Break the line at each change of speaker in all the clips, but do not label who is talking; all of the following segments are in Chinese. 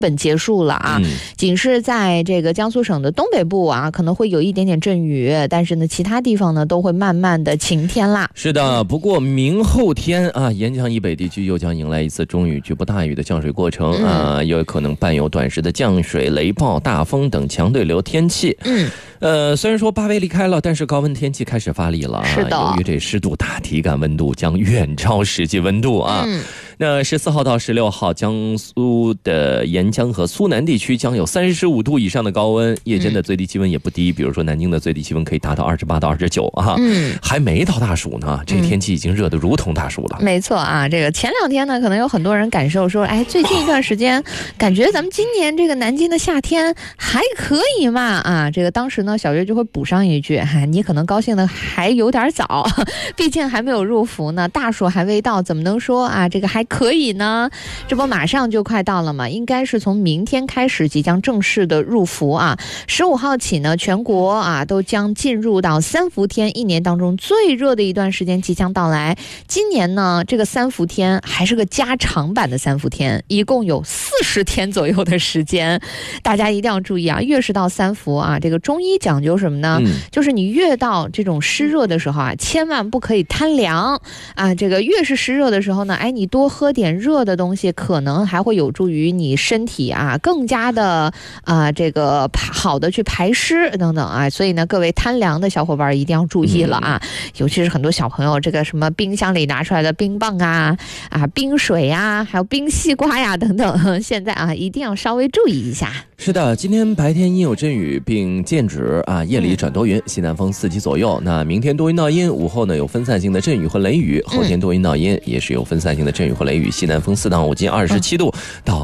本结束了啊，仅是在这个江苏省的东北部啊，可能会有一点点阵雨，但是呢，其他地方呢都会慢慢的晴天啦。
是的，不过明后天啊，沿江以北地区又将迎来一次中雨局部大雨的降水过程啊，有可能伴有短时的降水、雷暴、大风等强对流天气。虽然说8月离开了，但是高温天气开始发力了啊。
是的，
由于这湿度大，体感温度将远超实际温度啊。那14号到16号，江苏的沿江和苏南地区将有35度以上的高温，夜间的最低气温也不低，比如说南京的最低气温可以达到28到29啊，还没到大暑呢，这天气已经热得如同大暑了。
没错啊，这个前2天呢，可能有很多人感受说，哎，最近一段时间，感觉咱们今年这个南京的夏天还可以嘛啊，这个当时呢，小月就会补上一句，你可能高兴的还有点早，毕竟还没有入伏呢，大暑还未到，怎么能说啊这个还可以呢？这不马上就快到了嘛，应该是从明天开始即将正式的入伏啊。15号起呢，全国啊都将进入到3伏天，一年当中最热的一段时间即将到来。今年呢，这个3伏天还是个加长版的3伏天，一共有40天左右的时间，大家一定要注意啊！越是到3伏啊，这个中医讲究什么呢？就是你越到这种湿热的时候啊，千万不可以贪凉啊。这个越是湿热的时候呢，哎，你多喝点热的东西，可能还会有助于你身体啊更加的这个好的去排湿等等啊。所以呢，各位贪凉的小伙伴一定要注意了啊！尤其是很多小朋友，这个什么冰箱里拿出来的冰棒啊、冰水啊，还有冰西瓜呀等等，现在啊一定要稍微注意一下。
是的，今天白天阴有阵雨并见止啊，夜里转多云，西南风4级左右。那明天多云到阴，午后呢有分散性的阵雨和雷雨，后天多云到阴，也是有分散性的阵雨和雷雨，西南风4到5级，27度到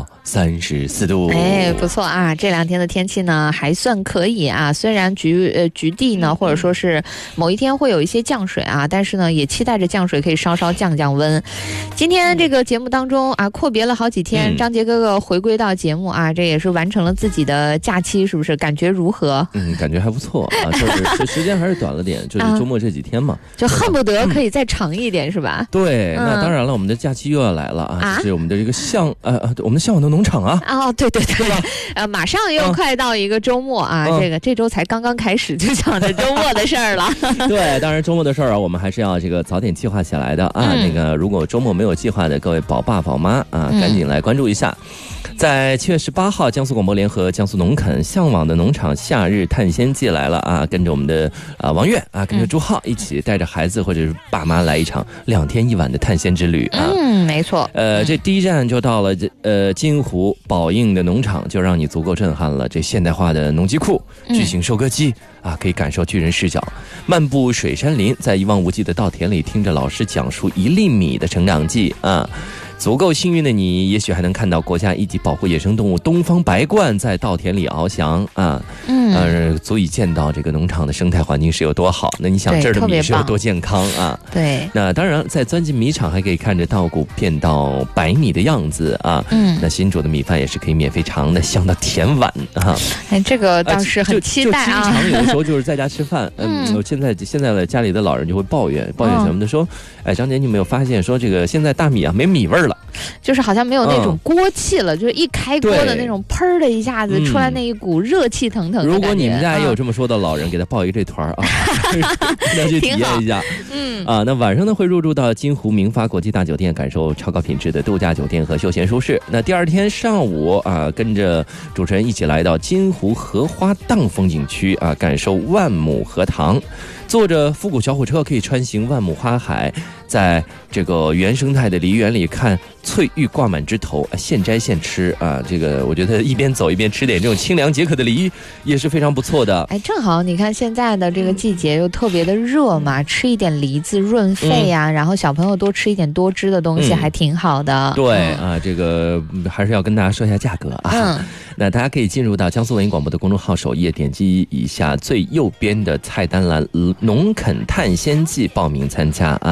34度。
哎，不错啊，这2天的天气呢还算可以啊，虽然局地呢或者说是某一天会有一些降水啊，但是呢也期待着降水可以稍稍降降温。今天这个节目当中啊，阔别了好几天，张杰哥哥回归到节目啊，这也是完成了自己的假期，是不是感觉如何？
感觉还不错啊，就是时间还是短了点，就是周末这几天嘛，
就恨不得可以再长一点，是吧？
对，那当然了，我们的假期又要来了啊，就是我们的这个我们的向往的农场啊。
哦，对对对，马上又快到一个周末啊，这周才刚刚开始就想着周末的事儿了。
对，当然周末的事儿啊，我们还是要这个早点计划起来的啊。那个如果周末没有计划的各位宝爸宝妈啊，赶紧来关注一下。在7月18号，江苏广播联合江苏农垦向往的农场夏日探险季来了啊！跟着我们的王悦啊，跟着朱浩一起带着孩子或者是爸妈来一场2天1晚的探险之旅啊！
没错。
这第一站就到了金湖宝应的农场，就让你足够震撼了。这现代化的农机库、巨型收割机啊，可以感受巨人视角，漫步水山林，在一望无际的稻田里听着老师讲述1粒米的成长记啊。足够幸运的你，也许还能看到国家1级保护野生动物东方白鹳在稻田里翱翔啊，足以见到这个农场的生态环境是有多好。那你想这儿的米是有多健康啊？对。那当然，在钻进米场还可以看着稻谷变到白米的样子啊。那新煮的米饭也是可以免费尝的，香到甜碗啊。
哎，这个倒是很期待啊。
就经常有的时候就是在家吃饭，现在的家里的老人就会抱怨什么的，说，哎，张姐，你有没有发现说这个现在大米啊没米味儿了？
就是好像没有那种锅气了，就是一开锅的那种喷的一下子出来那一股热气腾腾的感觉。
如果你们家也有这么说的老人，给他报一个这团啊，要去体验一下。那晚上呢会入住到金湖明发国际大酒店，感受超高品质的度假酒店和休闲舒适。那第2天上午啊，跟着主持人一起来到金湖荷花荡风景区啊，感受万亩荷塘。坐着复古小火车可以穿行万亩花海，在这个原生态的梨园里看翠玉挂满枝头，现摘现吃啊！这个我觉得一边走一边吃点这种清凉解渴的梨也是非常不错的。
哎，正好你看现在的这个季节又特别的热嘛，吃一点梨子润肺呀，然后小朋友多吃一点多汁的东西还挺好的。
对啊，这个还是要跟大家说一下价格啊。那大家可以进入到江苏文艺广播的公众号首页，点击以下最右边的菜单栏农垦探险季报名参加啊。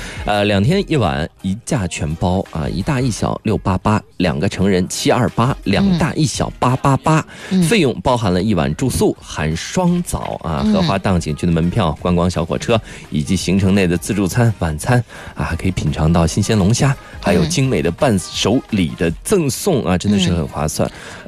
2天1晚1价全包啊，1大1小688，2个成人728，2大1小888，费用包含了1晚住宿，含双早啊，荷花荡景区的门票、观光小火车以及行程内的自助餐、晚餐啊，还可以品尝到新鲜龙虾，还有精美的伴手礼的赠送啊，真的是很划算。